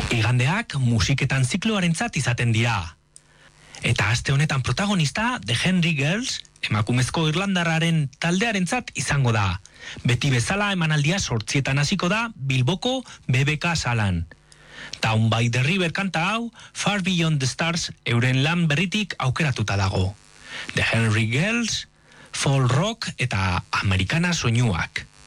Igandeak musiketan zikloarentzat izaten dira. Eta aste honetan protagonista The Henry Girls, emakumezko irlandarraren taldearentzat izango da. Beti bezala emanaldia 8:00 hasiko da Bilboko BBK salan. Down by the River kanta hau, Far Beyond the Stars euren lan berritik aukeratuta dago. The Henry Girls, folk rock eta amerikana soinuak.